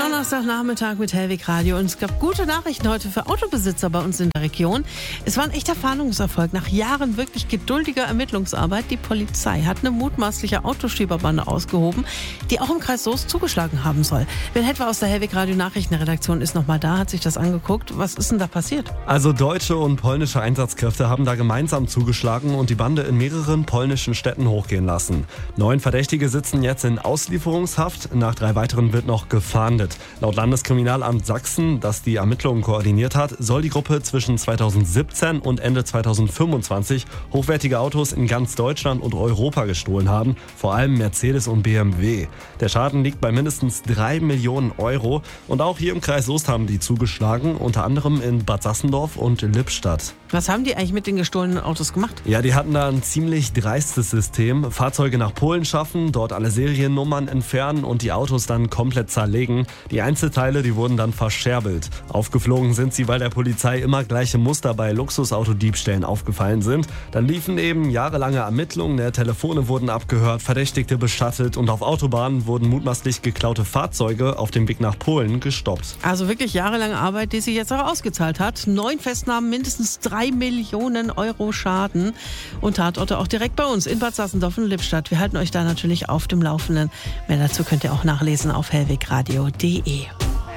Donnerstagnachmittag mit Hellwig Radio und es gab gute Nachrichten heute für Autobesitzer bei uns in der Region. Es war ein echter Fahndungserfolg. Nach Jahren wirklich geduldiger Ermittlungsarbeit, die Polizei hat eine mutmaßliche Autoschieberbande ausgehoben, die auch im Kreis Soest zugeschlagen haben soll. Bill Hetwer aus der Hellwig Radio Nachrichtenredaktion ist nochmal da, hat sich das angeguckt. Was ist denn da passiert? Also deutsche und polnische Einsatzkräfte haben da gemeinsam zugeschlagen und die Bande in mehreren polnischen Städten hochgehen lassen. 9 Verdächtige sitzen jetzt in Auslieferungshaft. Nach 3 weiteren wird noch gefahndet. Laut Landeskriminalamt Sachsen, das die Ermittlungen koordiniert hat, soll die Gruppe zwischen 2017 und Ende 2025 hochwertige Autos in ganz Deutschland und Europa gestohlen haben, vor allem Mercedes und BMW. Der Schaden liegt bei mindestens 3 Millionen Euro und auch hier im Kreis Soest haben die zugeschlagen, unter anderem in Bad Sassendorf und Lippstadt. Was haben die eigentlich mit den gestohlenen Autos gemacht? Ja, die hatten da ein ziemlich dreistes System. Fahrzeuge nach Polen schaffen, dort alle Seriennummern entfernen und die Autos dann komplett zerlegen. Die Einzelteile, die wurden dann verscherbelt. Aufgeflogen sind sie, weil der Polizei immer gleiche Muster bei Luxusautodiebstählen aufgefallen sind. Dann liefen eben jahrelange Ermittlungen, Telefone wurden abgehört, Verdächtigte beschattet und auf Autobahnen wurden mutmaßlich geklaute Fahrzeuge auf dem Weg nach Polen gestoppt. Also wirklich jahrelange Arbeit, die sich jetzt auch ausgezahlt hat. 9 Festnahmen, mindestens 3 Millionen Euro Schaden und Tatorte auch direkt bei uns in Bad Sassendorf und Lippstadt. Wir halten euch da natürlich auf dem Laufenden. Mehr dazu könnt ihr auch nachlesen auf hellwegradio.de.